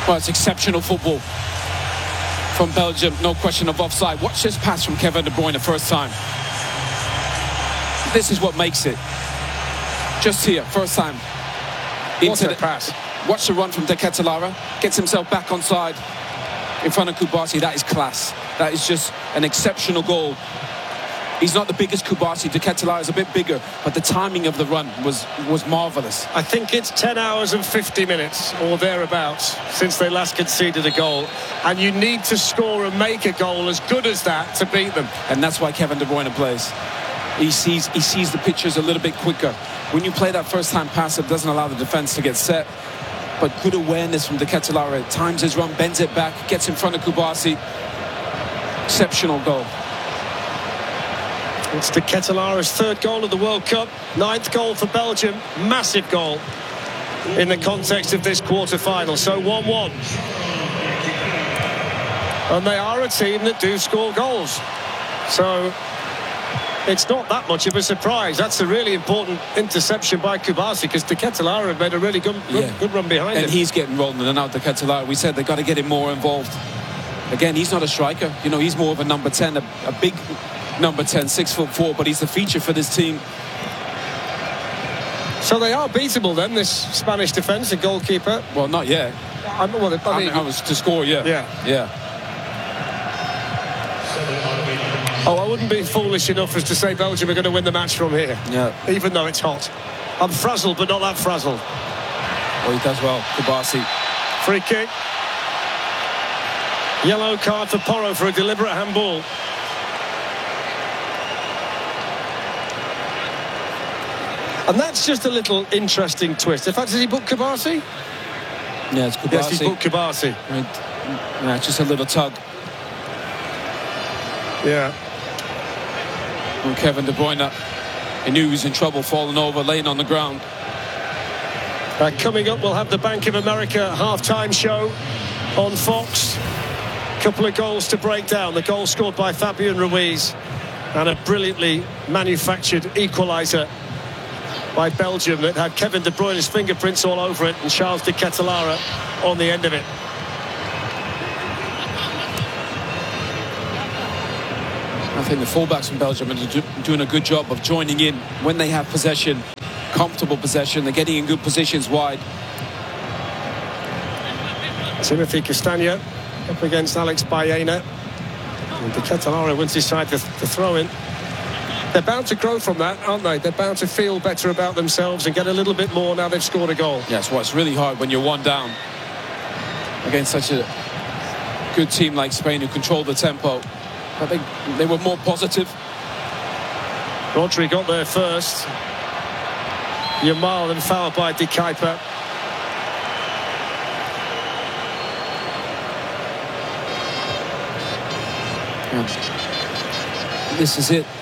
Well, it's exceptional football from Belgium, no question of offside. Watch this pass from Kevin De Bruyne the first time. This is what makes it. Just here, first time. Into the pass. Watch the run from De Ketelaere. Gets himself back on side in front of Kubasi. That is class. That is just an exceptional goal. He's not the biggest Kubasi. De Ketelaere is a bit bigger, but the timing of the run was marvellous. I think it's 10 hours and 50 minutes or thereabouts since they last conceded a goal, and you need to score and make a goal as good as that to beat them. And that's why Kevin De Bruyne plays. He sees the pictures a little bit quicker. When you play that first time pass, it doesn't allow the defence to get set. But good awareness from De Ketelaere. Times his run, bends it back, gets in front of Kubasi. Exceptional goal. It's De Ketelaere's third goal of the World Cup, 9th goal for Belgium, massive goal in the context of this quarter-final. So 1-1. And they are a team that do score goals. So it's not that much of a surprise. That's a really important interception by Kubasi, because De Ketelaere had made a really good run behind him. And he's getting rolled in and out, De Ketelaere. We said they've got to get him more involved. Again, he's not a striker. You know, he's more of a number 10, a big number 10, 6'4", but he's the feature for this team. So they are beatable then, this Spanish defence, the goalkeeper. Well, not yet. I was to score, yeah. Oh, I wouldn't be foolish enough as to say Belgium are going to win the match from here. Yeah. Even though it's hot. I'm frazzled, but not that frazzled. Well, he does well, Kubasi. Free kick. Yellow card for Porro for a deliberate handball. And that's just a little interesting twist. In fact, did he book Kubasi? Yeah, it's Kubasi. Yes, he's booked Kubasi. Yeah, just a little tug. Yeah. And Kevin De Bruyne, he knew he was in trouble, falling over, laying on the ground. Coming up, we'll have the Bank of America half-time show on Fox. Couple of goals to break down. The goal scored by Fabian Ruiz and a brilliantly manufactured equaliser by Belgium that had Kevin De Bruyne's fingerprints all over it and Charles De Ketelaere on the end of it. I think the fullbacks from Belgium are doing a good job of joining in when they have possession, comfortable possession. They're getting in good positions wide. Timothy Castagne up against Alex Baena. And De Ketelaere wins his side to throw in. They're bound to grow from that, aren't they? They're bound to feel better about themselves and get a little bit more now they've scored a goal. Yes, well, it's really hard when you're one down against such a good team like Spain who control the tempo. I think they were more positive. Rodri got there first. Yamal then fouled by De Kuiper. Yeah. This is it.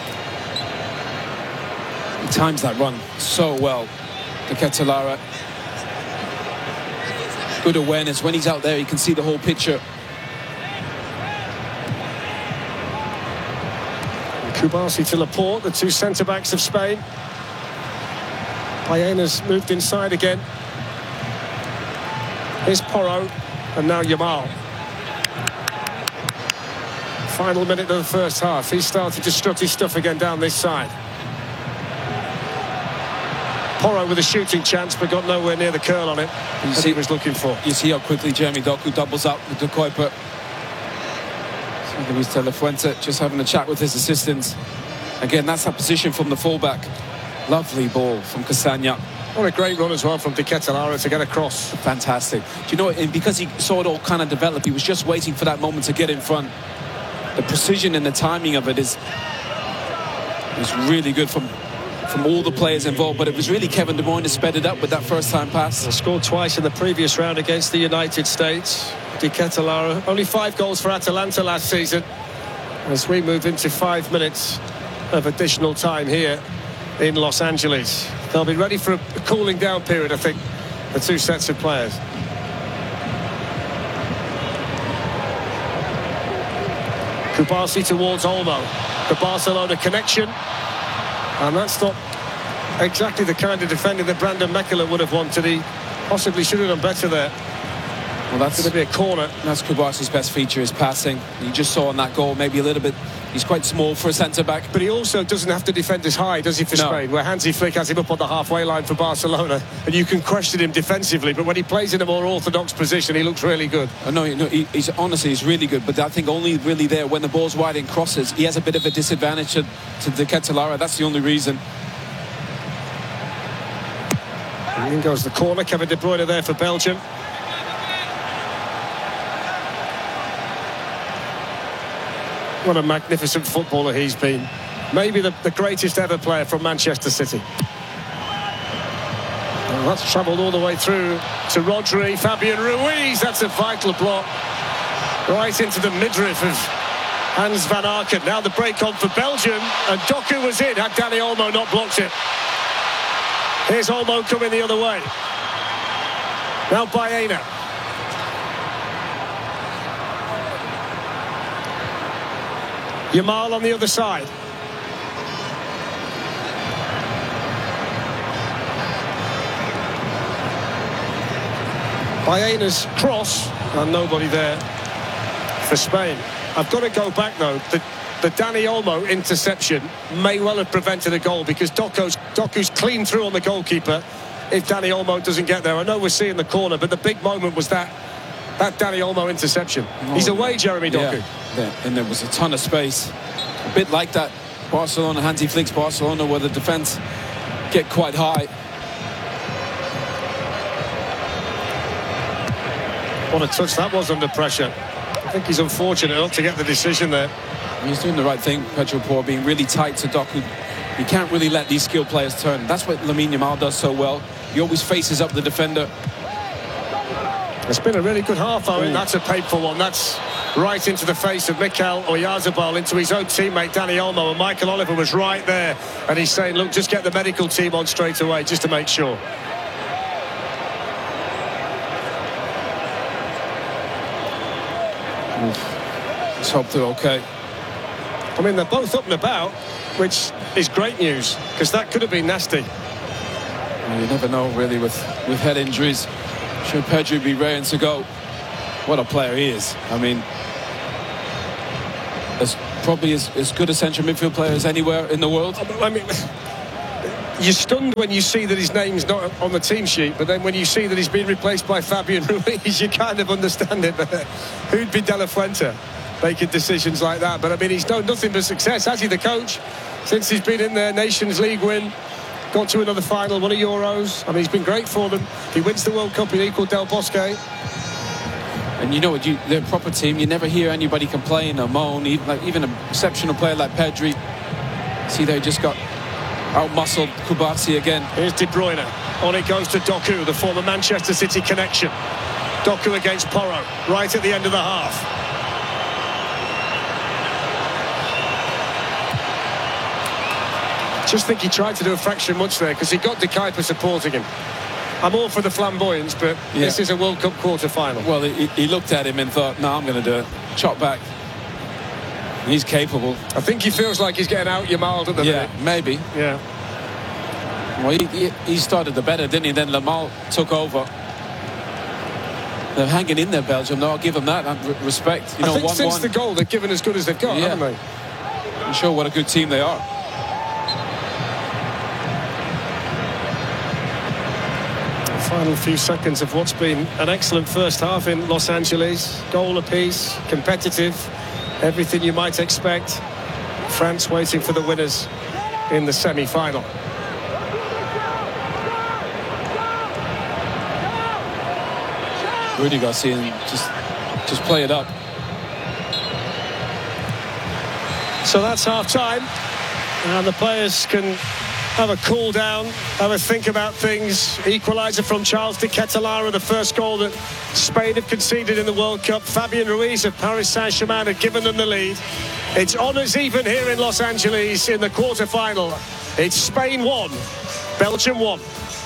He times that run so well. De Ketelaere. Good awareness. When he's out there, he can see the whole picture. Kubasi to Laporte, the two centre-backs of Spain. Baena's moved inside again. Here's Porro, and now Yamal. Final minute of the first half. He started to strut his stuff again down this side. Porro with a shooting chance, but got nowhere near the curl on it that he was looking for. You see how quickly Jeremy Doku doubles up with De Kuiper. Luis De La Fuente just having a chat with his assistants. Again, that's that position from the fullback. Lovely ball from Castagne. What a great run as well from De Ketelaere to get across. Fantastic. Do you know, and because he saw it all kind of develop, he was just waiting for that moment to get in front. The precision and the timing of it is really good from all the players involved, but it was really Kevin De Bruyne who sped it up with that first time pass. He scored twice in the previous round against the United States. De Ketelaere, only 5 goals for Atalanta last season. As we move into 5 minutes of additional time here in Los Angeles. They'll be ready for a cooling down period, I think, the two sets of players. Kubasi towards Olmo. The Barcelona connection. And that's not exactly the kind of defending that Brandon Mekela would have wanted. He possibly should have done better there. Well, that's going to be a corner. That's Kubarsi's best feature, is passing. You just saw on that goal, maybe a little bit. He's quite small for a centre-back. But he also doesn't have to defend as high, does he, for Spain? Where Hansi Flick has him up on the halfway line for Barcelona, and you can question him defensively, but when he plays in a more orthodox position, he looks really good. No, he's honestly, he's really good, but I think only really there when the ball's wide and crosses, he has a bit of a disadvantage to De Ketelaere. That's the only reason. And in goes the corner. Kevin De Bruyne there for Belgium. What a magnificent footballer he's been. Maybe the greatest ever player from Manchester City. Well, that's travelled all the way through to Rodri. Fabian Ruiz, that's a vital block. Right into the midriff of Hans van Aken. Now the break on for Belgium. And Doku was in, had Dani Olmo not blocked it. Here's Olmo coming the other way. Now Baena. Yamal on the other side. Baena's cross, and nobody there for Spain. I've got to go back though. The Dani Olmo interception may well have prevented a goal, because Doku's clean through on the goalkeeper if Dani Olmo doesn't get there. I know we're seeing the corner, but the big moment was that Dani Olmo interception. He's away, Jeremy Doku. Yeah, and there was a ton of space. A bit like that Barcelona, Hansi Flick's Barcelona, where the defence get quite high. What a touch that was under pressure. I think he's unfortunate not to get the decision there. He's doing the right thing, Pedro Porro, being really tight to Doku. You can't really let these skilled players turn. That's what Lamine Yamal does so well. He always faces up the defender. It's been a really good half, Owen. That's a painful one. That's right into the face of Mikel Oyarzabal, into his own teammate Dani Olmo, and Michael Oliver was right there, and he's saying, look, just get the medical team on straight away just to make sure. Let's hope they're okay. I mean, they're both up and about, which is great news, because that could have been nasty. Well, you never know, really, with head injuries. Should Pedro be raring to go? What a player he is. I mean, probably as good a central midfield player as anywhere in the world. I mean, you're stunned when you see that his name's not on the team sheet, but then when you see that he's been replaced by Fabian Ruiz, you kind of understand it. But who'd be De La Fuente making decisions like that? But I mean, he's known nothing but success, has he, the coach? Since he's been in their Nations League win, got to another final, won a Euros. I mean, he's been great for them. He wins the World Cup in equal Del Bosque. And you know what, they're a proper team. You never hear anybody complain or moan, even an exceptional player like Pedri. See, they just got out-muscled Kubarsi again. Here's De Bruyne. On it goes to Doku, the former Manchester City connection. Doku against Porro, right at the end of the half. Just think he tried to do a fraction much there, because he got De Kuyper supporting him. I'm all for the flamboyance, but this is a World Cup quarter-final. Well, he looked at him and thought, no, I'm going to do it. Chop back. He's capable. I think he feels like he's getting out Yamal at the minute. Maybe. Yeah. Well, he started the better, didn't he? Then Yamal took over. They're hanging in there, Belgium, though. I'll give them that. Respect. I think since the goal, they've given as good as they've got, haven't they? I'm sure what a good team they are. Final few seconds of what's been an excellent first half in Los Angeles. Goal apiece, competitive, everything you might expect. France waiting for the winners in the semi-final. Rudy Garcia, just play it up. So that's half-time, and the players can have a cool down, have a think about things. Equaliser from Charles De Ketelaere, the first goal that Spain have conceded in the World Cup. Fabian Ruiz of Paris Saint-Germain had given them the lead. It's honours even here in Los Angeles in the quarter-final. It's Spain 1, Belgium 1.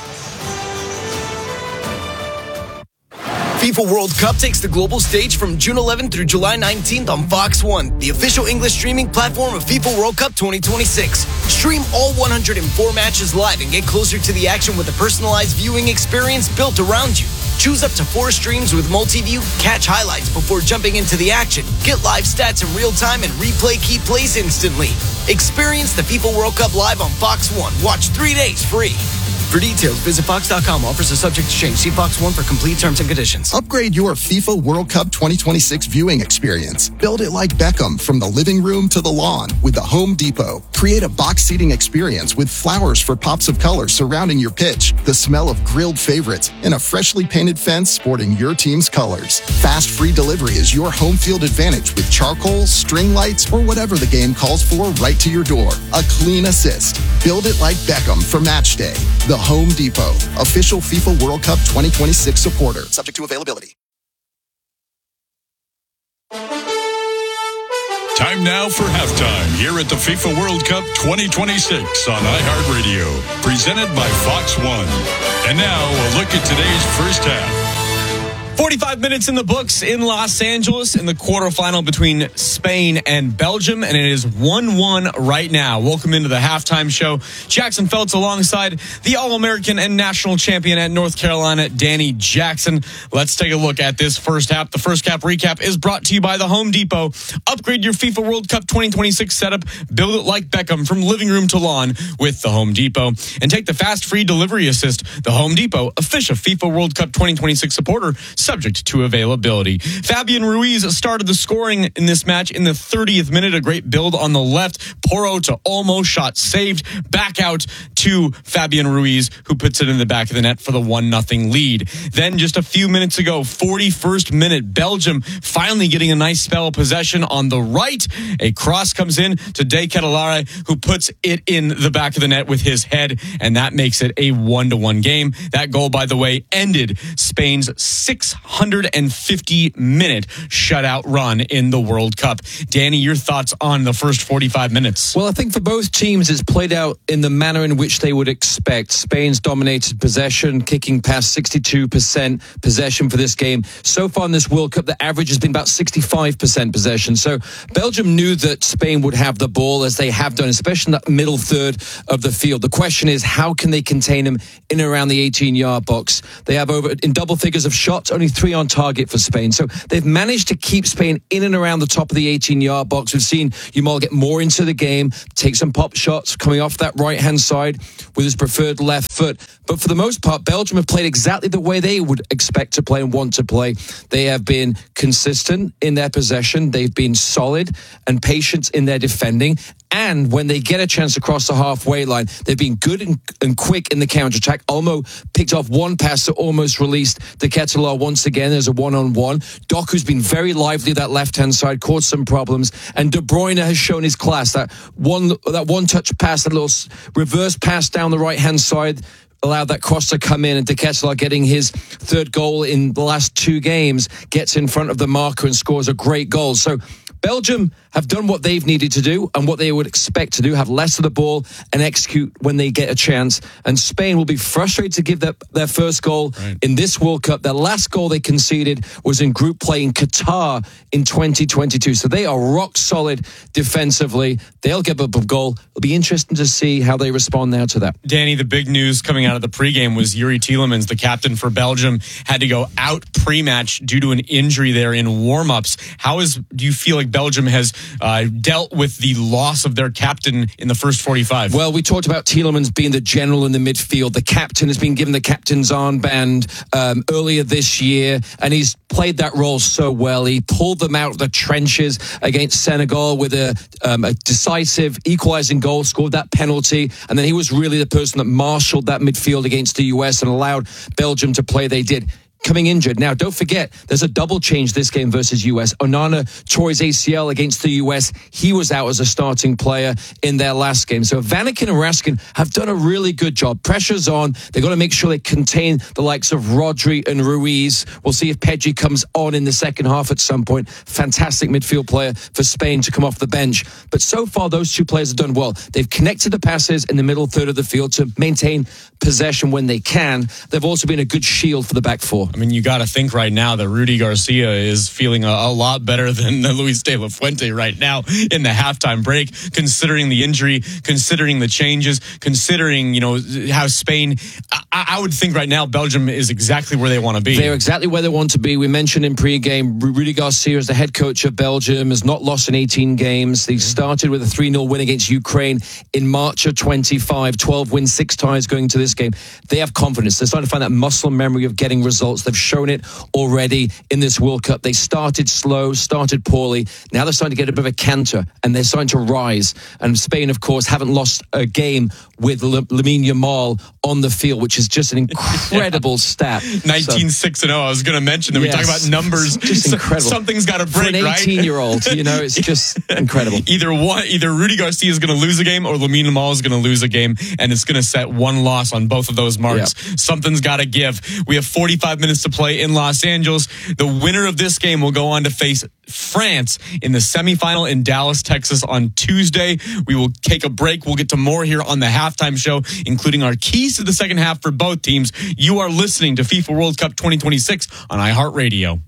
FIFA World Cup takes the global stage from June 11th through July 19th on Fox One, the official English streaming platform of FIFA World Cup 2026. Stream all 104 matches live and get closer to the action with a personalized viewing experience built around you. Choose up to 4 streams with Multiview, catch highlights before jumping into the action, get live stats in real time, and replay key plays instantly. Experience the FIFA World Cup live on Fox One. Watch 3 days free. For details, visit Fox.com. Offers are subject to change. See Fox One for complete terms and conditions. Upgrade your FIFA World Cup 2026 viewing experience. Build it like Beckham from the living room to the lawn with the Home Depot. Create a box seating experience with flowers for pops of color surrounding your pitch, the smell of grilled favorites, and a freshly painted fence sporting your team's colors. Fast free delivery is your home field advantage with charcoal, string lights, or whatever the game calls for right to your door. A clean assist. Build it like Beckham for match day. The Home Depot, official FIFA World Cup 2026 supporter. Subject to availability. Time now for halftime here at the FIFA World Cup 2026 on iHeartRadio, presented by Fox One. And now a look at today's first half. 45 minutes in the books in Los Angeles in the quarterfinal between Spain and Belgium, and it is 1-1 right now. Welcome into the halftime show. Jackson Feltz alongside the All-American and national champion at North Carolina, Danny Jackson. Let's take a look at this first half. The first half recap is brought to you by the Home Depot. Upgrade your FIFA World Cup 2026 setup. Build it like Beckham from living room to lawn with the Home Depot. And take the fast free delivery assist. The Home Depot, official FIFA World Cup 2026 supporter, subject to availability. Fabian Ruiz started the scoring in this match in the 30th minute. A great build on the left. Porro to Olmo, shot saved. Back out to Fabian Ruiz, who puts it in the back of the net for the 1-0 lead. Then just a few minutes ago, 41st minute, Belgium finally getting a nice spell of possession on the right. A cross comes in to De Ketelaere, who puts it in the back of the net with his head, and that makes it a 1-1 game. That goal, by the way, ended Spain's 650-minute shutout run in the World Cup. Danny, your thoughts on the first 45 minutes? Well, I think for both teams, it's played out in the manner in which they would expect. Spain's dominated possession, kicking past 62% possession for this game. So far in this World Cup, the average has been about 65% possession. So Belgium knew that Spain would have the ball, as they have done, especially in that middle third of the field. The question is, how can they contain them in and around the 18-yard box? They have over in double figures of shots, only 3 on target for Spain. So they've managed to keep Spain in and around the top of the 18-yard box. We've seen Yamal get more into the game, take some pop shots coming off that right-hand side with his preferred left foot. But for the most part, Belgium have played exactly the way they would expect to play and want to play. They have been consistent in their possession. They've been solid and patient in their defending. And when they get a chance to cross the halfway line, they've been good and quick in the counter-attack. Olmo picked off one pass that almost released De Ketelaere once again. There's a one-on-one. Doku's been very lively that left-hand side, caused some problems. And De Bruyne has shown his class. That one-touch pass, that little reverse pass down the right-hand side, allowed that cross to come in, and De Ketelaere, getting his 3rd goal in the last 2 games, gets in front of the marker and scores a great goal. So Belgium have done what they've needed to do and what they would expect to do, have less of the ball and execute when they get a chance. And Spain will be frustrated to give their first goal in this World Cup. Their last goal they conceded was in group play in Qatar in 2022. So they are rock solid defensively. They'll give up a goal. It'll be interesting to see how they respond now to that. Danny, the big news coming out of the pregame was Yuri Tielemans, the captain for Belgium, had to go out pre-match due to an injury there in warm-ups. Do you feel like Belgium has dealt with the loss of their captain in the first 45? Well, we talked about Tielemans being the general in the midfield. The captain has been given the captain's armband earlier this year, and he's played that role so well. He pulled them out of the trenches against Senegal with a decisive equalizing goal, scored that penalty, and then he was really the person that marshaled that midfield against the US and allowed Belgium to play they did. Coming injured. Now, don't forget, there's a double change this game versus US. Onana tore his ACL against the US. He was out as a starting player in their last game. So Vanaken and Raskin have done a really good job. Pressure's on. They've got to make sure they contain the likes of Rodri and Ruiz. We'll see if Pedri comes on in the second half at some point. Fantastic midfield player for Spain to come off the bench. But so far, those 2 players have done well. They've connected the passes in the middle third of the field to maintain possession when they can. They've also been a good shield for the back 4. I mean, you got to think right now that Rudy Garcia is feeling a lot better than Luis de la Fuente right now in the halftime break, considering the injury, considering the changes, considering, how Spain, I would think right now Belgium is exactly where they want to be. They're exactly where they want to be. We mentioned in pregame, Rudy Garcia is the head coach of Belgium, has not lost in 18 games. They started with a 3-0 win against Ukraine in March of 25, 12 wins, 6 ties going to this game. They have confidence. They're starting to find that muscle memory of getting results. They've shown it already in this World Cup. They started slow, started poorly. Now they're starting to get a bit of a canter, and they're starting to rise. And Spain, of course, haven't lost a game with Lamine Yamal on the field, which is just an incredible stat. 19-6-0. I was going to mention that. We talk about numbers. Just incredible. Something's got to break, right? For an 18-year-old, it's just incredible. Either Rudy Garcia is going to lose a game or Lamine Yamal is going to lose a game, and it's going to set one loss on both of those marks. Yep. Something's got to give. We have 45 minutes to play in Los Angeles. The winner of this game will go on to face France in the semifinal in Dallas, Texas on Tuesday. We will take a break. We'll get to more here on the halftime show, including our keys to the second half for both teams. You are listening to FIFA World Cup 2026 on iHeartRadio.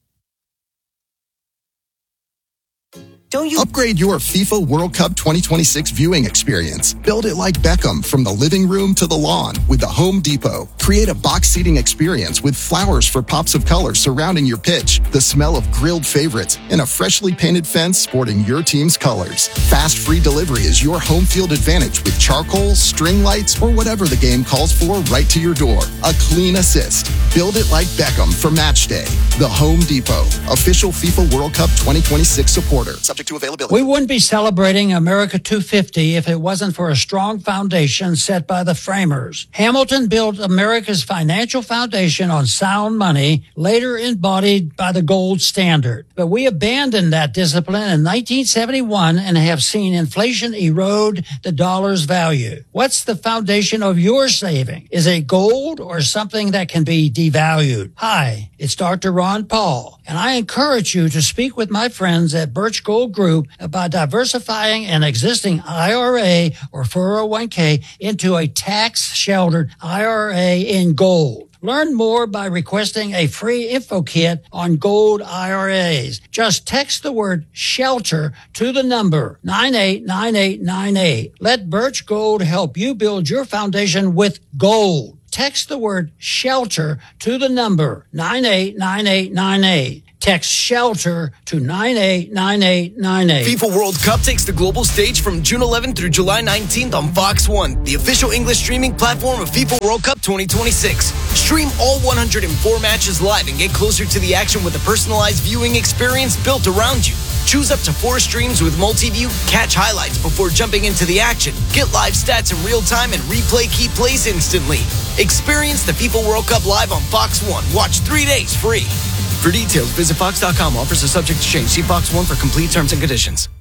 Don't you upgrade your FIFA World Cup 2026 viewing experience? Build it like Beckham from the living room to the lawn with the Home Depot. Create a box seating experience with flowers for pops of color surrounding your pitch, the smell of grilled favorites, and a freshly painted fence sporting your team's colors. Fast free delivery is your home field advantage with charcoal, string lights, or whatever the game calls for right to your door. A clean assist. Build it like Beckham for match day. The Home Depot, official FIFA World Cup 2026 supporter. Subject to availability. We wouldn't be celebrating America 250 if it wasn't for a strong foundation set by the framers. Hamilton built America's financial foundation on sound money, later embodied by the gold standard. But we abandoned that discipline in 1971 and have seen inflation erode the dollar's value. What's the foundation of your saving? Is it gold or something that can be devalued? Hi, it's Dr. Ron Paul, and I encourage you to speak with my friends at Birch Gold Group about diversifying an existing IRA or 401k into a tax-sheltered IRA in gold. Learn more by requesting a free info kit on gold IRAs. Just text the word SHELTER to the number 989898. Let Birch Gold help you build your foundation with gold. Text the word SHELTER to the number 989898. Text SHELTER to 989898. FIFA World Cup takes the global stage from June 11th through July 19th on Fox One, the official English streaming platform of FIFA World Cup 2026. Stream all 104 matches live and get closer to the action with a personalized viewing experience built around you. Choose up to 4 streams with Multiview, catch highlights before jumping into the action, get live stats in real time, and replay key plays instantly. Experience the FIFA World Cup live on Fox One. Watch 3 days free. For details, visit Fox.com. Offers are subject to change. See Fox One for complete terms and conditions.